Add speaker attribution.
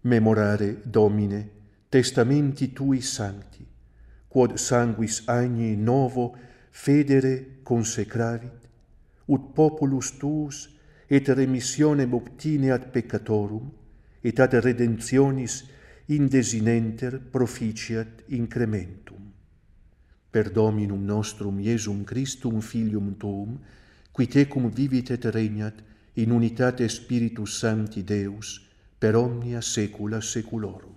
Speaker 1: Memorare, Domine, testamenti Tui sancti, quod sanguis agni novo federe consecravit, ut populus Tuus et remissionem obtineat peccatorum, et ad redemptionis indesinenter proficiat incrementum. Per Dominum nostrum Iesum Christum Filium Tuum, qui tecum vivit et regnat in unitate Spiritus Sancti Deus, per omnia saecula saeculorum.